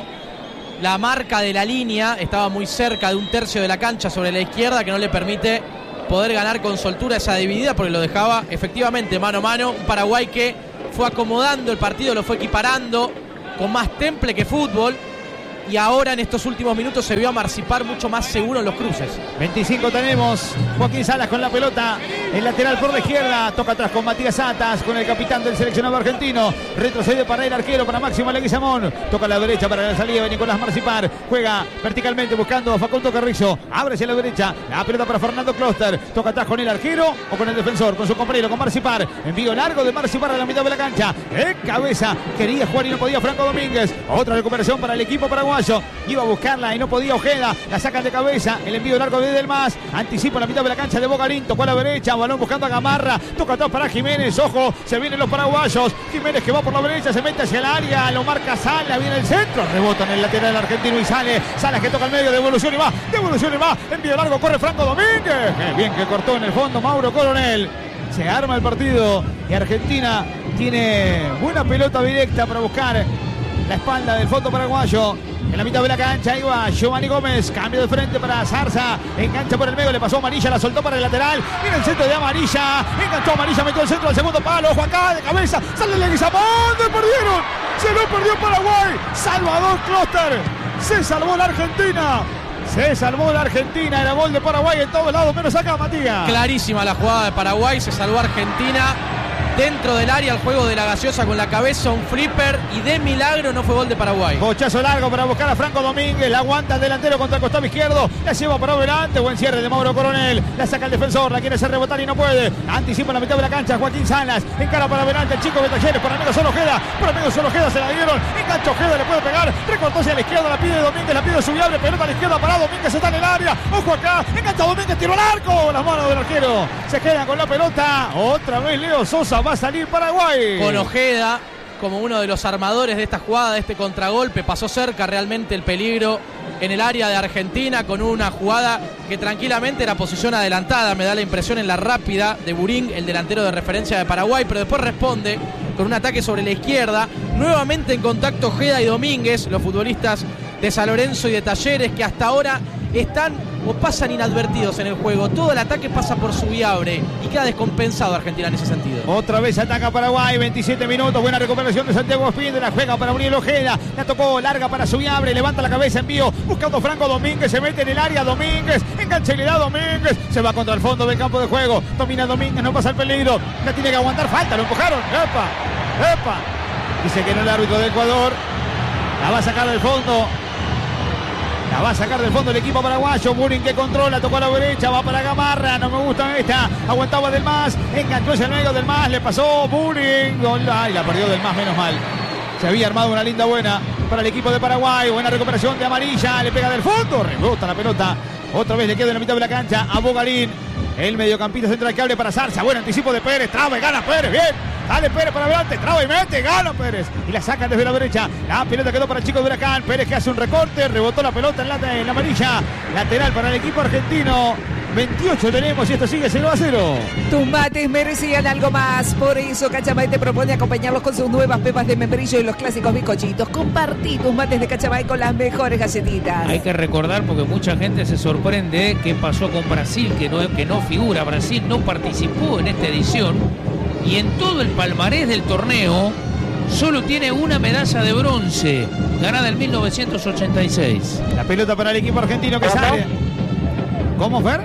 la marca de la línea, estaba muy cerca de un tercio de la cancha sobre la izquierda que no le permite poder ganar con soltura esa dividida porque lo dejaba efectivamente mano a mano, un Paraguay que fue acomodando el partido, lo fue equiparando con más temple que fútbol y ahora en estos últimos minutos se vio a Marcipar mucho más seguro en los cruces. veinticinco tenemos, Joaquín Salas con la pelota, el lateral por la izquierda, toca atrás con Matías Atas, con el capitán del seleccionado argentino, retrocede para el arquero, para Máximo Leguizamón, toca a la derecha para la salida de Nicolás Marcipar, juega verticalmente buscando a Facundo Carrizo, abre hacia la derecha, la pelota para Fernando Closter, toca atrás con el arquero o con el defensor, con su compañero, con Marcipar, envío largo de Marcipar a la mitad de la cancha, de cabeza, quería jugar y no podía Franco Domínguez, otra recuperación para el equipo paraguayo. Iba a buscarla y no podía Ojeda, la sacan de cabeza, el envío largo de Del Mas, anticipa la mitad de la cancha de Bogarín, tocó a la derecha, balón buscando a Gamarra, toca atrás para Jiménez, ojo, se vienen los paraguayos, Jiménez que va por la derecha, se mete hacia el área, lo marca Sala, viene el centro, rebota en el lateral argentino y sale, Salas que toca al medio, devolución y va, devolución y va, envío largo, corre Franco Domínguez, qué bien que cortó en el fondo Mauro Coronel, se arma el partido y Argentina tiene buena pelota directa para buscar la espalda del fondo paraguayo. En la mitad de la cancha iba Giovanni Gómez, cambio de frente para Zarza, engancha por el medio, le pasó Amarilla, la soltó para el lateral, viene el centro de Amarilla, enganchó Amarilla, metió el centro al segundo palo, ojo acá, de cabeza, sale Leguizamón, ¡le perdieron! Se lo perdió Paraguay, Salvador Closter, se salvó la Argentina. Se salvó la Argentina, era gol de Paraguay en todos lados, menos acá, Matías. Clarísima la jugada de Paraguay, se salvó Argentina. Dentro del área, el juego de la gaseosa con la cabeza, un flipper, y de milagro no fue gol de Paraguay. Bochazo largo para buscar a Franco Domínguez, la aguanta el delantero contra el costado izquierdo, la lleva para adelante, buen cierre de Mauro Coronel, la saca el defensor, la quiere hacer rebotar y no puede, anticipa en la mitad de la cancha Joaquín Salas, encara para adelante el chico de Talleres, por amigo solo Ojeda, por amigo solo Ojeda se la dieron, engancha Ojeda, le puede pegar, recortó hacia la izquierda, la pide Domínguez, la pide Subiable, pelota a la izquierda para Domínguez, está en el área, ojo acá, engancha Domínguez, tiro al arco, las manos del arquero, se queda con la pelota, otra vez Leo Sosa, va a salir Paraguay. Con Ojeda como uno de los armadores de esta jugada, de este contragolpe, pasó cerca realmente el peligro en el área de Argentina con una jugada que tranquilamente era posición adelantada, me da la impresión en la rápida de Burín, el delantero de referencia de Paraguay, pero después responde con un ataque sobre la izquierda, nuevamente en contacto Ojeda y Domínguez, los futbolistas de San Lorenzo y de Talleres que hasta ahora están o pasan inadvertidos en el juego. Todo el ataque pasa por Subiabre y queda descompensado Argentina en ese sentido. Otra vez ataca Paraguay, veintisiete minutos, buena recuperación de Santiago Espín, la juega para Uriel Ojeda, la tocó larga para Subiabre, levanta la cabeza, envío, buscando Franco Domínguez, se mete en el área Domínguez, engancha y le da Domínguez, se va contra el fondo del campo de juego, domina Domínguez, no pasa el peligro, la tiene que aguantar, falta, lo empujaron, epa, epa, dice que no el árbitro de Ecuador, la va a sacar del fondo. La va a sacar del fondo el equipo paraguayo. Burín que controla, tocó a la derecha, va para Gamarra, no me gusta esta. Aguantaba del Más, enganchó hacia el medio del Más, le pasó Burín. Ay, la perdió del Más, menos mal. Se había armado una linda buena para el equipo de Paraguay. Buena recuperación de Amarilla, le pega del fondo, rebota la pelota. Otra vez le queda en la mitad de la cancha a Bogarín. El mediocampista central que abre para Zarza. Buen anticipo de Pérez, traba y gana Pérez, bien. Dale Pérez para adelante, traba y mete, gana Pérez. Y la sacan desde la derecha. La pelota quedó para el chico de Huracán. Pérez que hace un recorte, rebotó la pelota en la, en la amarilla. Lateral para el equipo argentino. veintiocho tenemos y esto sigue cero a cero. Tus mates merecían algo más. Por eso Cachamay te propone acompañarlos con sus nuevas pepas de membrillo y los clásicos bizcochitos. Compartí tus mates de Cachamay con las mejores galletitas. Hay que recordar, porque mucha gente se sorprende, qué pasó con Brasil, que no, que no figura. Brasil no participó en esta edición y en todo el palmarés del torneo solo tiene una medalla de bronce, ganada en mil novecientos ochenta y seis. La pelota para el equipo argentino que sale. ¿Cómo, Fer?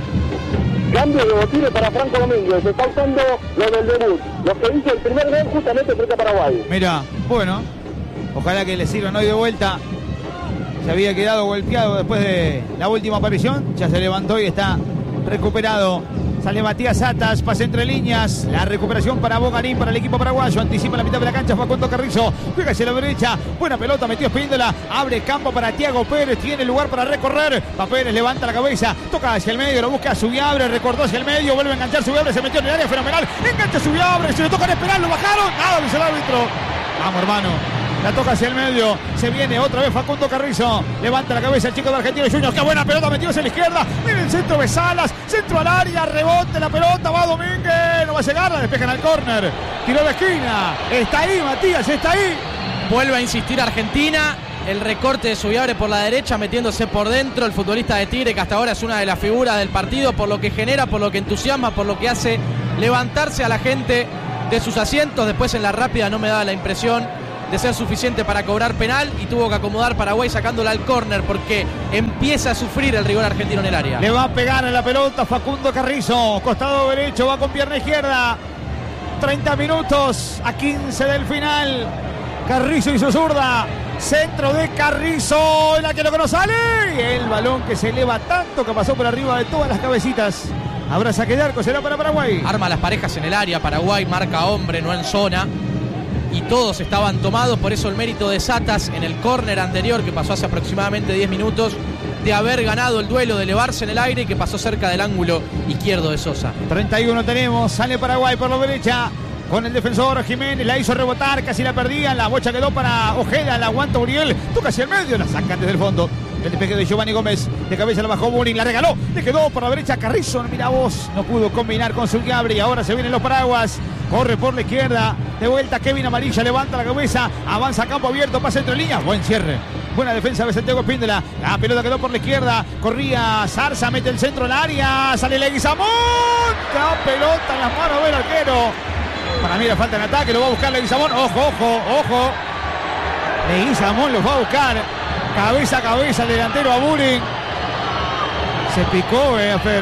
Cambio de botines para Franco Domínguez. Se está usando lo del debut. Lo que hizo el primer gol justamente frente a Paraguay. Mira, bueno, ojalá que le sirvan hoy de vuelta. Se había quedado golpeado después de la última aparición. Ya se levantó y está recuperado. Sale Matías Atas, pase entre líneas. La recuperación para Bogarín, para el equipo paraguayo. Anticipa la mitad de la cancha Facundo Carrizo. Juega hacia la derecha. Buena pelota, metió Espíndola. Abre campo para Tiago Pérez. Tiene lugar para recorrer. Pa Pérez levanta la cabeza. Toca hacia el medio. Lo busca a Subiabre. Recortó hacia el medio. Vuelve a enganchar Subiabre. Se metió en el área. Fenomenal. Engancha Subiabre. Se le toca esperar. Lo bajaron. Nada, dice el árbitro. Vamos, hermano. La toca hacia el medio. Se viene otra vez Facundo Carrizo. Levanta la cabeza el chico de Argentinos Juniors. Qué buena pelota metió hacia la izquierda. Viene el centro de Salas. Centro al área. Rebote la pelota. Va Domínguez. No va a llegar. La despejan al córner. Tiró de esquina. Está ahí, Matías. Está ahí. Vuelve a insistir Argentina. El recorte de Subiabre por la derecha, metiéndose por dentro. El futbolista de Tigre, que hasta ahora es una de las figuras del partido, por lo que genera, por lo que entusiasma, por lo que hace levantarse a la gente de sus asientos. Después en la rápida no me da la impresión de ser suficiente para cobrar penal y tuvo que acomodar Paraguay sacándola al córner porque empieza a sufrir el rigor argentino en el área. Le va a pegar a la pelota Facundo Carrizo, costado derecho, va con pierna izquierda. treinta minutos a quince del final. Carrizo y su zurda. Centro de Carrizo, la que lo que no sale. El balón que se eleva tanto que pasó por arriba de todas las cabecitas. Habrá saque de arco, será para Paraguay. Arma las parejas en el área, Paraguay marca hombre, no en zona. Y todos estaban tomados, por eso el mérito de Satas en el córner anterior que pasó hace aproximadamente diez minutos de haber ganado el duelo, de elevarse en el aire y que pasó cerca del ángulo izquierdo de Sosa. treinta y uno tenemos, sale Paraguay por la derecha con el defensor Jiménez, la hizo rebotar, casi la perdían, la bocha quedó para Ojeda, la aguanta Uriel, toca hacia el medio, la sacan desde el fondo. El despeje de Giovanni Gómez. De cabeza la bajó Burin. La regaló. Le quedó por la derecha Carrizo. Mira vos. No pudo combinar con Zulgabri. Y ahora se vienen los paraguas. Corre por la izquierda. De vuelta Kevin Amarilla. Levanta la cabeza. Avanza a campo abierto. Pasa entre líneas. Buen cierre. Buena defensa de Santiago Espíndola. La pelota quedó por la izquierda. Corría Zarza. Mete el centro al área. Sale Leguizamón. La pelota en las manos del arquero. Para mí le falta en ataque. Lo va a buscar Leguizamón. Ojo, ojo, ojo. Leguizamón lo va a buscar. Cabeza a cabeza el delantero a Burin. Se picó, eh, Fer.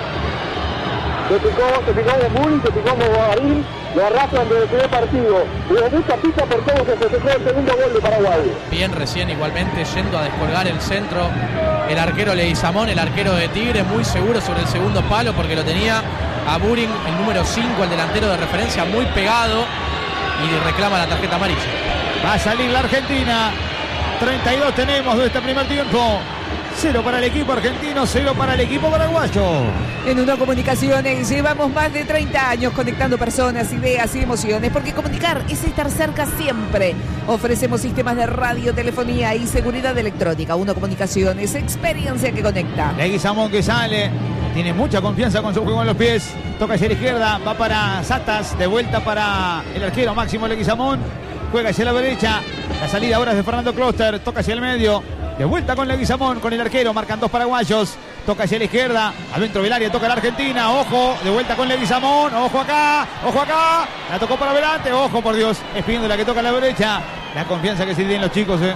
Se picó, se picó de Burin, se picó de Bogarín. Lo arrastran desde el primer partido. Y mucha pista por todo que se festejó el segundo gol de Paraguay. Bien recién igualmente yendo a descolgar el centro el arquero Leguizamón, el arquero de Tigre, muy seguro sobre el segundo palo porque lo tenía a Burin, el número cinco, el delantero de referencia, muy pegado y reclama la tarjeta amarilla. Va a salir la Argentina. treinta y dos tenemos de este primer tiempo. Cero para el equipo argentino, cero para el equipo paraguayo. En Uno Comunicaciones llevamos más de treinta años conectando personas, ideas y emociones, porque comunicar es estar cerca siempre. Ofrecemos sistemas de radio, telefonía y seguridad electrónica. Uno Comunicaciones, experiencia que conecta. Leguizamón que sale, tiene mucha confianza con su juego en los pies. Toca hacia la izquierda, va para Satas, de vuelta para el arquero Máximo Leguizamón. Juega hacia la derecha, la salida ahora es de Fernando Closter, toca hacia el medio. De vuelta con Leguizamón, con el arquero, marcan dos paraguayos. Toca hacia la izquierda, adentro del área, toca la Argentina. Ojo, de vuelta con Leguizamón. Ojo acá, ojo acá. La tocó para adelante, ojo por Dios. Espíndola que toca a la derecha. La confianza que se tienen los chicos, eh.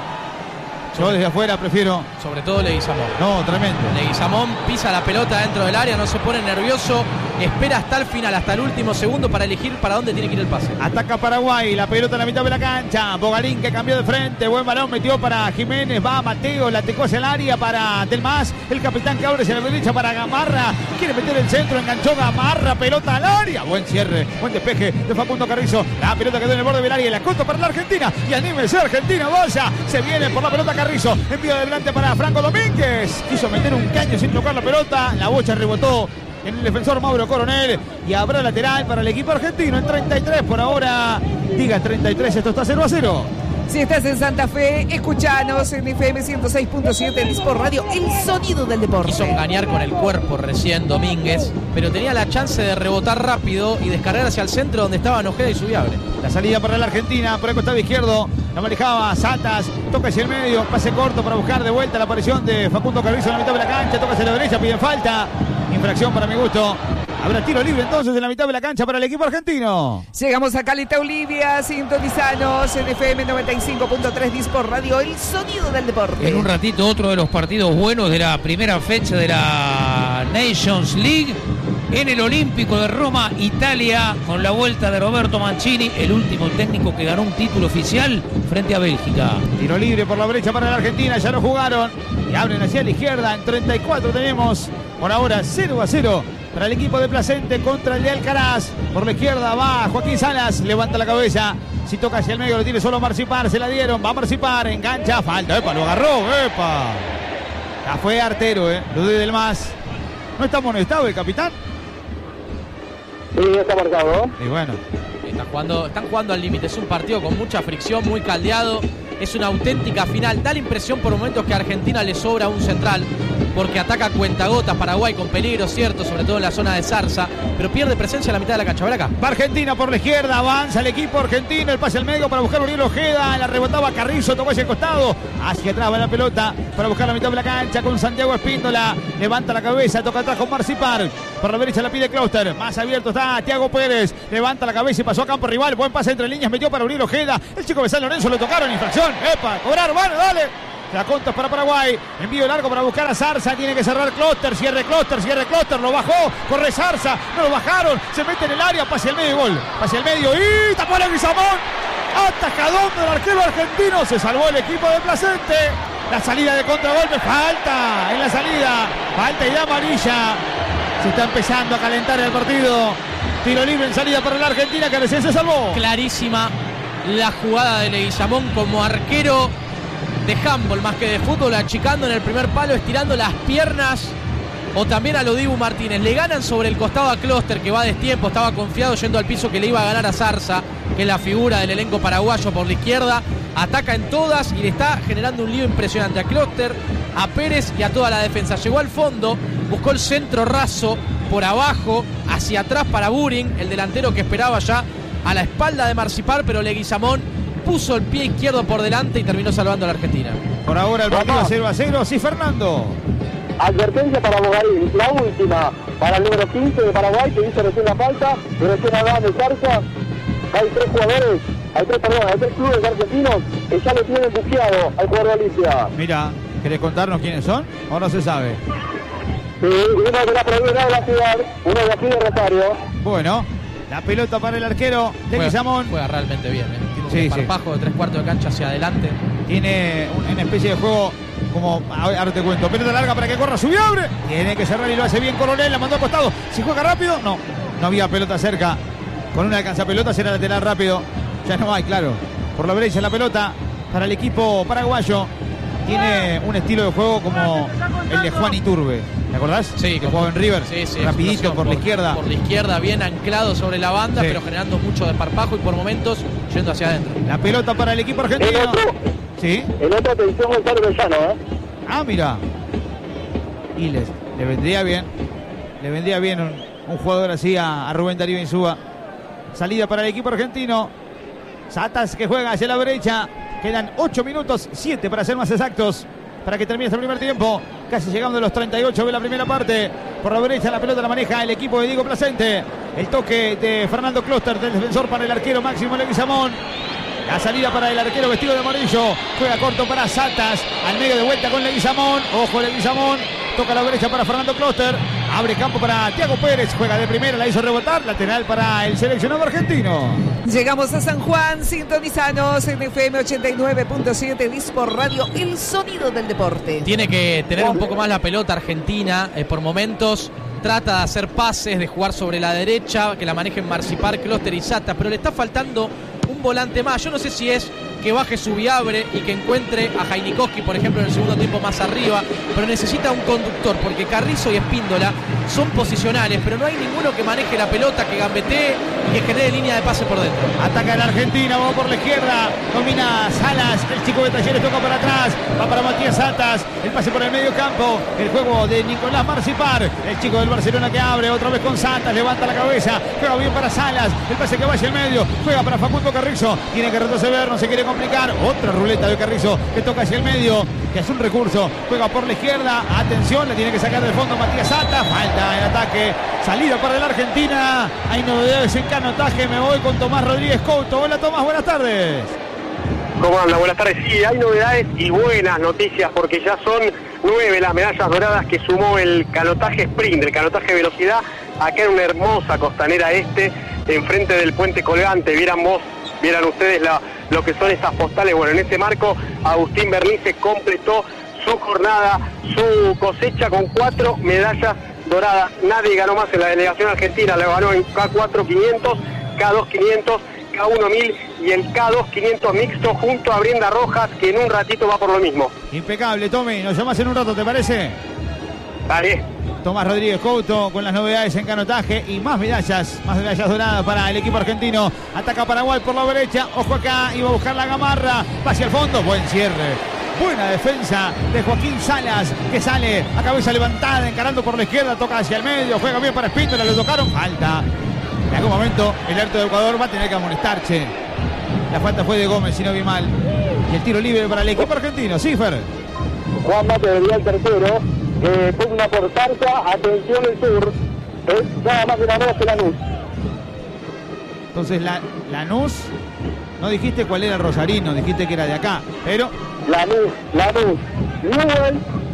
Yo desde afuera prefiero. Sobre todo Leguizamón. No, tremendo. Leguizamón pisa la pelota dentro del área, no se pone nervioso, espera hasta el final, hasta el último segundo para elegir para dónde tiene que ir el pase. Ataca Paraguay, la pelota en la mitad de la cancha. Bogarín que cambió de frente, buen balón, metió para Jiménez, va Mateo, la tecó hacia el área para Delmas. El capitán que abre hacia la derecha para Gamarra. Quiere meter el centro, enganchó Gamarra, pelota al área. Buen cierre, buen despeje de Facundo Carrizo. La pelota quedó en el borde del área y la corta para la Argentina. Y anímese Argentina, vaya. Se viene por la pelota Carrizo. Envío adelante para Franco Domínguez. Quiso meter un caño sin tocar la pelota. La bocha rebotó en el defensor Mauro Coronel. Y habrá lateral para el equipo argentino en treinta y tres por ahora. Diga treinta y tres, esto está cero a cero. Si estás en Santa Fe, escuchanos en F M ciento seis punto siete en Sport Radio, el sonido del deporte. Quiso engañar con el cuerpo recién Domínguez, pero tenía la chance de rebotar rápido y descargar hacia el centro donde estaban Ojeda y Subiable. La salida para la Argentina, por el costado izquierdo, la manejaba Satas, toca hacia el medio, pase corto para buscar de vuelta la aparición de Facundo Carrizo en la mitad de la cancha, toca hacia la derecha, piden falta, infracción para mi gusto. Habrá tiro libre entonces en la mitad de la cancha para el equipo argentino. Llegamos a Caleta Olivia, sintonizanos en F M noventa y cinco punto tres de Sport Radio, el sonido del deporte. En un ratito otro de los partidos buenos de la primera fecha de la Nations League en el Olímpico de Roma, Italia, con la vuelta de Roberto Mancini, el último técnico que ganó un título oficial frente a Bélgica. Tiro libre por la brecha para la Argentina, ya lo jugaron y abren hacia la izquierda. En treinta y cuatro tenemos por ahora cero a cero para el equipo de Placente contra el de Alcaraz. Por la izquierda va Joaquín Salas, levanta la cabeza. Si toca hacia el medio lo tiene solo Marcipar, se la dieron, va Marcipar, engancha, falta, epa, lo agarró, epa. La fue artero, eh, lo de Delmas. ¿No está amonestado el capitán? Sí, está marcado. Y bueno. Están jugando, están jugando al límite, es un partido con mucha fricción, muy caldeado. Es una auténtica final. Da la impresión por momentos que a Argentina le sobra un central, porque ataca cuentagotas Paraguay con peligro, cierto, sobre todo en la zona de Zarza, pero pierde presencia en la mitad de la cancha. ¿Ver acá? Va Argentina por la izquierda, avanza el equipo argentino, el pase al medio para buscar a Uriel Ojeda, la rebotaba Carrizo, tocó hacia el costado, hacia atrás va la pelota para buscar la mitad de la cancha con Santiago Espíndola, levanta la cabeza, toca atrás con Marcipar, por la derecha la pide Closter, más abierto está Thiago Pérez, levanta la cabeza y pasó a campo rival, buen pase entre líneas, metió para Uriel Ojeda, el chico de San Lorenzo lo tocaron, infracción, epa, cobrar, bueno, dale. La conta para Paraguay, envío largo para buscar a Zarza, tiene que cerrar Closter, cierre Closter, cierre Closter, lo bajó, corre Zarza, no lo bajaron, se mete en el área, pase al medio, gol, pase al medio y tapó Leguizamón, atajadón del arquero argentino, se salvó el equipo de Placente, la salida de contragolpe, falta en la salida, falta y da amarilla, se está empezando a calentar el partido, tiro libre en salida para la Argentina que recién se salvó. Clarísima la jugada de Leguizamón como arquero de handball más que de fútbol, achicando en el primer palo, estirando las piernas, o también a lo Dibu Martínez. Le ganan sobre el costado a Closter, que va a destiempo, estaba confiado yendo al piso que le iba a ganar a Zarza, que es la figura del elenco paraguayo por la izquierda, ataca en todas y le está generando un lío impresionante a Closter, a Pérez y a toda la defensa. Llegó al fondo, buscó el centro raso por abajo, hacia atrás para Buring, el delantero que esperaba ya a la espalda de Marcipar, pero Leguizamón puso el pie izquierdo por delante y terminó salvando a la Argentina. Por ahora el partido cero a cero. Sí, Fernando. Advertencia para Bogarín, la última para el número quince de Paraguay, que hizo recién la falta, y recién hablaba de Zarza. Hay tres jugadores, hay tres, perdón, hay tres clubes argentinos que ya lo tienen buqueado al jugador de Alicia. Mira, ¿querés contarnos quiénes son o no se sabe? Sí, uno de la provincia de la ciudad, uno de aquí de Rosario. Bueno, la pelota para el arquero de Leguizamón. Juega realmente bien, ¿eh? Tiene un Sí, desparpajo sí. de tres cuartos de cancha hacia adelante. Tiene una especie de juego como, ahora te cuento, pelota larga para que corra, subió, abre. Tiene que cerrar y lo hace bien Coronel, la mandó a costado. Si juega rápido, no, no había pelota cerca. Con una alcanzapelota será lateral rápido. Ya no hay, claro. Por la derecha la pelota para el equipo paraguayo. Tiene un estilo de juego como el de Juan Iturbe. ¿Te acordás? Sí, que jugaba en River. Sí, sí, rapidito por, por la izquierda. Por la izquierda, bien anclado sobre la banda, Sí. pero generando mucho desparpajo y por momentos yendo hacia adentro. La pelota para el equipo argentino. El otro, Sí. en otra atención Gonzalo Bellano, ¿eh? Ah, mira. Y les, le vendría bien. Le vendría bien un, un jugador así a, a Rubén Darío Insúa. Salida para el equipo argentino. Satas que juega hacia la derecha. Quedan ocho minutos, siete para ser más exactos, para que termine este primer tiempo. Casi llegando a los treinta y ocho de la primera parte. Por la derecha la pelota la maneja el equipo de Diego Placente. El toque de Fernando Closter, del defensor para el arquero Máximo Leguizamón. La salida para el arquero vestido de amarillo. Juega corto para Satas. Al medio de vuelta con Leguizamón. Ojo Leguizamón. Toca a la derecha para Fernando Closter. Abre campo para Thiago Pérez. Juega de primera, la hizo rebotar. Lateral para el seleccionado argentino. Llegamos a San Juan, sintonizanos en F M ochenta y nueve punto siete, Dispor Radio, el sonido del deporte. Tiene que tener un poco más la pelota Argentina, eh, por momentos trata de hacer pases, de jugar sobre la derecha, que la manejen Marcipar, Closter y Sata, pero le está faltando un volante más. Yo no sé si es que baje su viabre y que encuentre a Jainikowski, por ejemplo, en el segundo tiempo más arriba, pero necesita un conductor, porque Carrizo y Espíndola son posicionales, pero no hay ninguno que maneje la pelota, que gambetee y que genere línea de pase por dentro. Ataca la Argentina, va por la izquierda, domina Salas, el chico de Talleres toca para atrás, va para Matías Satas, el pase por el medio campo, el juego de Nicolás Marcipar, el chico del Barcelona que abre, otra vez con Satas, levanta la cabeza, juega bien para Salas, el pase que va hacia el medio, juega para Facundo Carrizo, tiene que retroceder, no se quiere complicar, otra ruleta de Carrizo que toca hacia el medio, que es un recurso, juega por la izquierda, atención, le tiene que sacar del fondo Matías Satas, falta el ataque, salida para la Argentina, hay novedades en canotaje, me voy con Tomás Rodríguez Couto. Hola Tomás, buenas tardes. ¿Cómo anda? Buenas tardes. Sí, hay novedades y buenas noticias porque ya son nueve las medallas doradas que sumó el canotaje sprint, el canotaje velocidad, acá en una hermosa costanera este, enfrente del puente colgante. Vieran vos, vieran ustedes la, lo que son estas postales. Bueno, en ese marco, Agustín Bernice completó su jornada, su cosecha con cuatro medallas doradas. Nadie ganó más en la delegación argentina, la ganó en K cuatro quinientos, K dos quinientos, K uno mil y el K dos quinientos mixto junto a Brenda Rojas, que en un ratito va por lo mismo. Impecable, Tommy, nos llamas en un rato, ¿te parece? Dale. Tomás Rodríguez Couto con las novedades en canotaje y más medallas, más medallas doradas para el equipo argentino. Ataca Paraguay por la derecha, ojo acá, iba a buscar la gamarra, va hacia el fondo, buen cierre. Buena defensa de Joaquín Salas, que sale a cabeza levantada, encarando por la izquierda, toca hacia el medio, juega bien para Espíndola, lo tocaron, falta. En algún momento el árbitro de Ecuador va a tener que amonestarse. La falta fue de Gómez, si no vi mal. Y el tiro libre para el equipo argentino, Cifer. Juan Mate debería el tercero, que pugna por Tarta, atención el sur, es nada más de la voz de Lanús. Entonces la, Lanús, no dijiste cuál era el rosarino, dijiste que era de acá, pero... Lanús, Lanús, Newell